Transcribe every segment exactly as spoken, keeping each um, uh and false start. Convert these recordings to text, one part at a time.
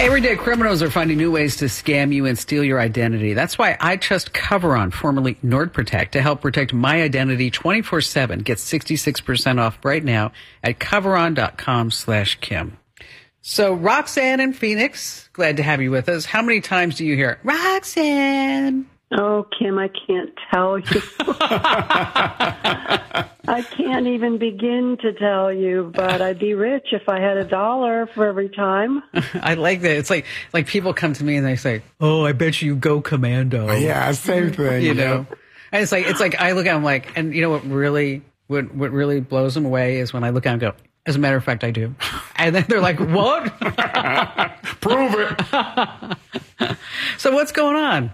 Everyday criminals are finding new ways to scam you and steal your identity. That's why I trust Coveron, formerly NordProtect, to help protect my identity twenty-four seven. Get sixty-six percent off right now at coveron.com slash Kim. So Roxanne in Phoenix, glad to have you with us. How many times do you hear, Roxanne? Oh, Kim, I can't tell you. I can't even begin to tell you, but I'd be rich if I had a dollar for every time. I like that. It's like like people come to me and they say, "Oh, I bet you go commando." Yeah, same thing. You know, and it's like it's like I look at them like, and you know what really what what really blows them away is when I look at them and go, as a matter of fact, I do, and then they're like, "What? Prove it." So what's going on?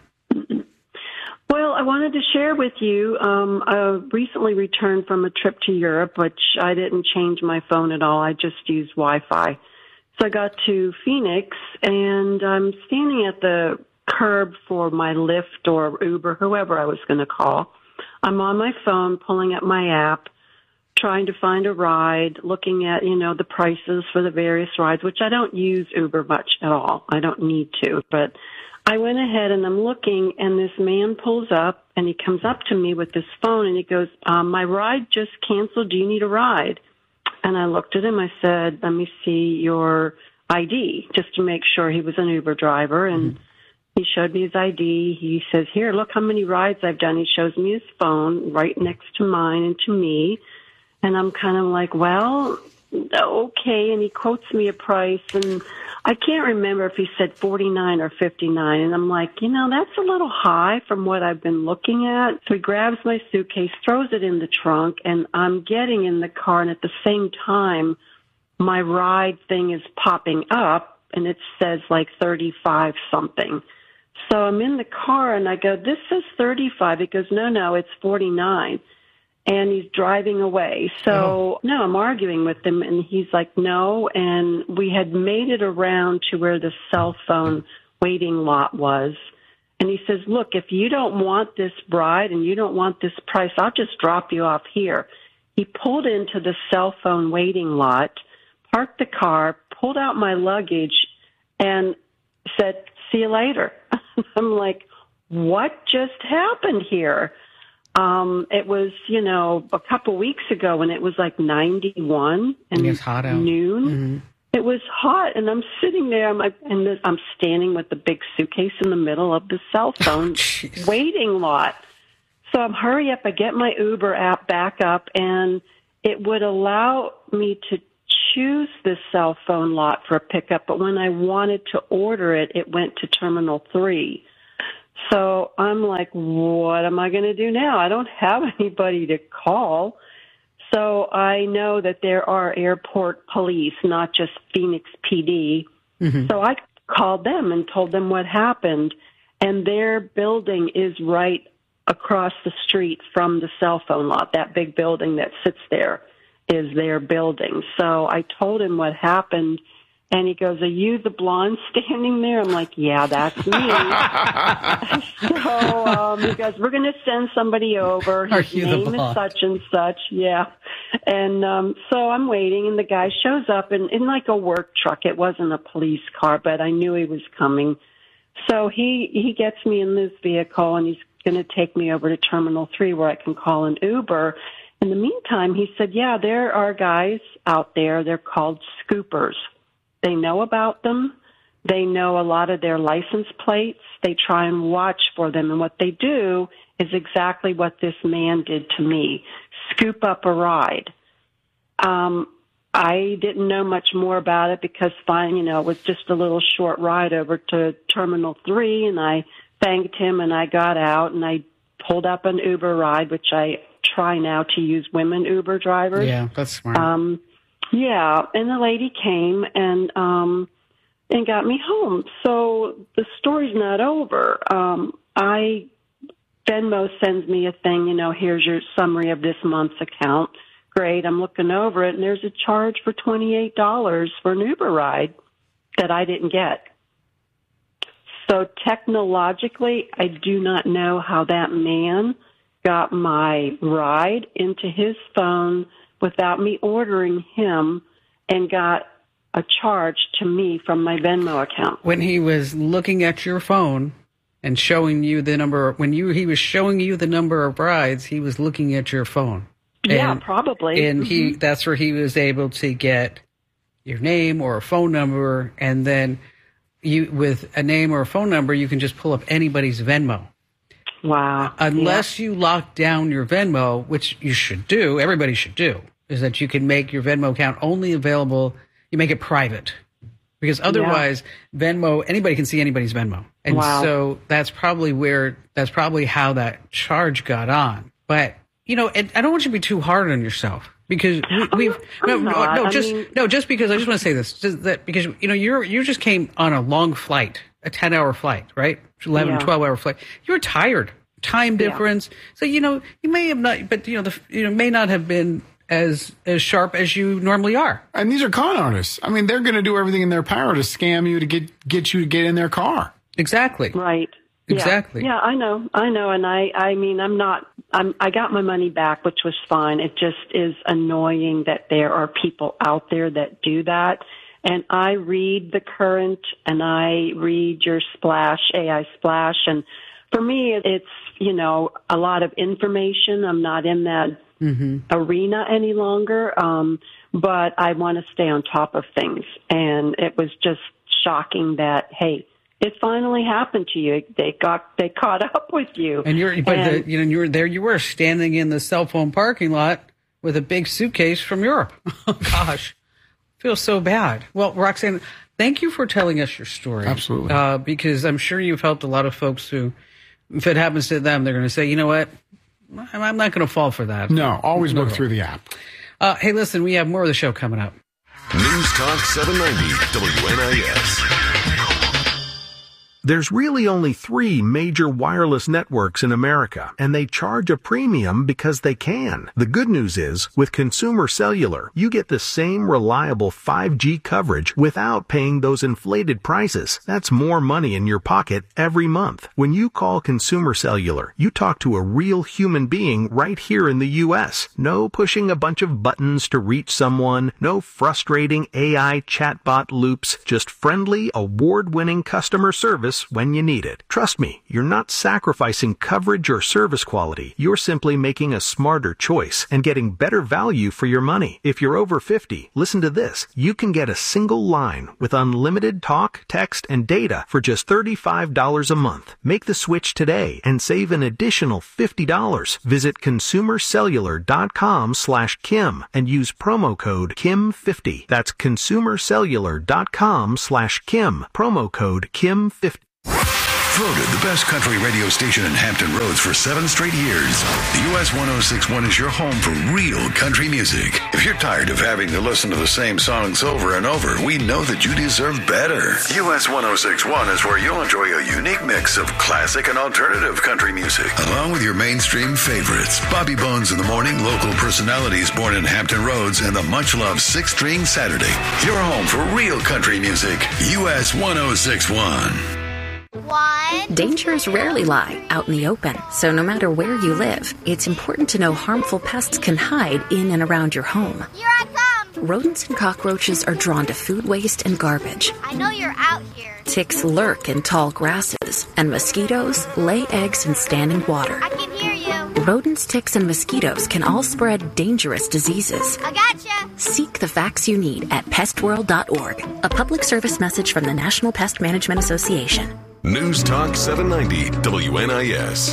Well, I wanted to share with you, um, I recently returned from a trip to Europe, which I didn't change my phone at all. I just used Wi-Fi. So I got to Phoenix, and I'm standing at the curb for my Lyft or Uber, whoever I was going to call. I'm on my phone, pulling up my app, trying to find a ride, looking at, you know, the prices for the various rides, which I don't use Uber much at all. I don't need to, but I went ahead and I'm looking, and this man pulls up, and he comes up to me with his phone, and he goes, um, my ride just canceled. Do you need a ride? And I looked at him. I said, let me see your I D, just to make sure he was an Uber driver. And mm-hmm. he showed me his I D. He says, here, look how many rides I've done. He shows me his phone right next to mine and to me. And I'm kind of like, well, okay. And he quotes me a price, and I can't remember if he said forty-nine or fifty-nine. And I'm like, you know, that's a little high from what I've been looking at. So he grabs my suitcase, throws it in the trunk, and I'm getting in the car. And at the same time, my ride thing is popping up, and it says like thirty-five something. So I'm in the car, and I go, this says thirty-five. He goes, no, no, it's forty-nine. And he's driving away. So, oh. no, I'm arguing with him, and he's like, no. And we had made it around to where the cell phone waiting lot was. And he says, look, if you don't want this ride and you don't want this price, I'll just drop you off here. He pulled into the cell phone waiting lot, parked the car, pulled out my luggage, and said, see you later. I'm like, what just happened here? Um, it was, you know, a couple weeks ago, and it was like ninety-one and it's hot out. Noon. Mm-hmm. It was hot, and I'm sitting there, I'm like, and this, I'm standing with the big suitcase in the middle of the cell phone oh, waiting lot. So I'm hurry up, I get my Uber app back up, and it would allow me to choose the cell phone lot for a pickup, but when I wanted to order it, it went to Terminal three. So I'm like, what am I going to do now? I don't have anybody to call. So I know that there are airport police, not just Phoenix P D. Mm-hmm. So I called them and told them what happened. And their building is right across the street from the cell phone lot. That big building that sits there is their building. So I told him what happened. And he goes, are you the blonde standing there? I'm like, yeah, that's me. so um, he goes, we're going to send somebody over. His name is such and such. Yeah. And um, so I'm waiting, and the guy shows up in, in like a work truck. It wasn't a police car, but I knew he was coming. So he, he gets me in this vehicle, and he's going to take me over to Terminal three where I can call an Uber. In the meantime, he said, yeah, there are guys out there. They're called scoopers. They know about them. They know a lot of their license plates. They try and watch for them. And what they do is exactly what this man did to me, scoop up a ride. Um, I didn't know much more about it because, fine, you know, it was just a little short ride over to Terminal three, and I thanked him, and I got out, and I pulled up an Uber ride, which I try now to use women Uber drivers. Yeah, that's smart. Um, Yeah, and the lady came and um, and got me home. So the story's not over. Um, I Venmo sends me a thing, you know, here's your summary of this month's account. Great, I'm looking over it, and there's a charge for twenty-eight dollars for an Uber ride that I didn't get. So technologically, I do not know how that man got my ride into his phone without me ordering him, and got a charge to me from my Venmo account. When he was looking at your phone and showing you the number, when you he was showing you the number of rides, he was looking at your phone. Yeah, and, probably. And mm-hmm. he that's where he was able to get your name or a phone number, and then you with a name or a phone number, you can just pull up anybody's Venmo. Wow. Unless yeah. you lock down your Venmo, which you should do, everybody should do, is that you can make your Venmo account only available, you make it private. Because otherwise, yeah. Venmo, anybody can see anybody's Venmo. And wow. so that's probably where, that's probably how that charge got on. But, you know, it, I don't want you to be too hard on yourself. Because we, we've, no, no, no, just, mean, no, just because, I just want to say this, just that because, you know, you're, you just came on a long flight, a ten hour flight, right? eleven, yeah. twelve hour flight. You were tired, time difference. Yeah. So, you know, you may have not, but, you know, the, you know, may not have been as, as sharp as you normally are. And these are con artists. I mean, they're going to do everything in their power to scam you, to get, get you to get in their car. Exactly. Right. Exactly. Yeah, yeah, I know. I know. And I, I mean, I'm not, I'm, I got my money back, which was fine. It just is annoying that there are people out there that do that. And I read the Current and I read your Splash, A I Splash. And for me, it's, you know, a lot of information. I'm not in that mm-hmm. arena any longer. Um, but I want to stay on top of things. And it was just shocking that, hey, it finally happened to you. They got, they caught up with you. And you're, but and, the, you know, you were there, you were standing in the cell phone parking lot with a big suitcase from Europe. Oh, gosh. Feels so bad. Well, Roxanne, thank you for telling us your story. Absolutely. Uh, because I'm sure you've helped a lot of folks who, if it happens to them, they're going to say, you know what? I'm not going to fall for that. No, always no. look through the app. Uh, hey, listen, we have more of the show coming up. News Talk seven ninety W N I S. There's really only three major wireless networks in America, and they charge a premium because they can. The good news is, with Consumer Cellular, you get the same reliable five G coverage without paying those inflated prices. That's more money in your pocket every month. When you call Consumer Cellular, you talk to a real human being right here in the U S. No pushing a bunch of buttons to reach someone, no frustrating A I chatbot loops, just friendly, award-winning customer service when you need it. Trust me, you're not sacrificing coverage or service quality. You're simply making a smarter choice and getting better value for your money. If you're over fifty, listen to this. You can get a single line with unlimited talk, text, and data for just thirty-five dollars a month. Make the switch today and save an additional fifty dollars. Visit consumercellular.com slash Kim and use promo code Kim fifty. That's consumercellular.com slash Kim. Promo code Kim fifty. Voted the best country radio station in Hampton Roads for seven straight years, U S one oh six point one is your home for real country music. If you're tired of having to listen to the same songs over and over, we know that you deserve better. U S one oh six point one is where you'll enjoy a unique mix of classic and alternative country music, along with your mainstream favorites. Bobby Bones in the morning, local personalities born in Hampton Roads, and the much-loved Six String Saturday. Your home for real country music, U S one oh six point one. One. Dangers rarely lie out in the open, so no matter where you live, it's important to know harmful pests can hide in and around your home. Here I come! Rodents and cockroaches are drawn to food waste and garbage. I know you're out here. Ticks lurk in tall grasses, and mosquitoes lay eggs in standing water. I can hear you. Rodents, ticks, and mosquitoes can all spread dangerous diseases. I gotcha. Seek the facts you need at pest world dot org. A public service message from the National Pest Management Association. News Talk seven ninety W N I S.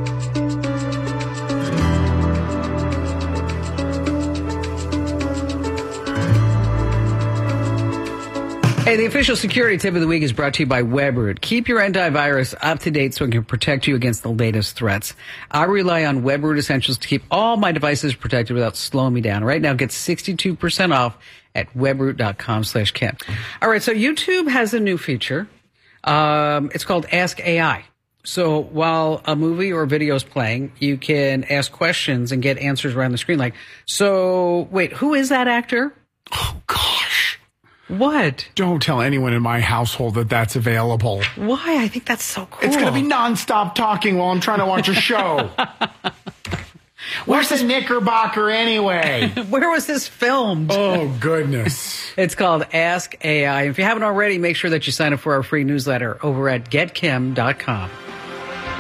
Hey, the official security tip of the week is brought to you by WebRoot. Keep your antivirus up to date so it can protect you against the latest threats. I rely on WebRoot Essentials to keep all my devices protected without slowing me down. Right now, get sixty-two percent off at webroot.com slash Kim. All right, so YouTube has a new feature. Um, it's called Ask A I. So while a movie or a video is playing, you can ask questions and get answers right on the screen. Like, so wait, who is that actor? Oh, gosh. What? Don't tell anyone in my household that that's available. Why? I think that's so cool. It's going to be nonstop talking while I'm trying to watch a show. What's a knickerbocker anyway? Where was this filmed? Oh, goodness. It's called Ask A I. If you haven't already, make sure that you sign up for our free newsletter over at get kim dot com.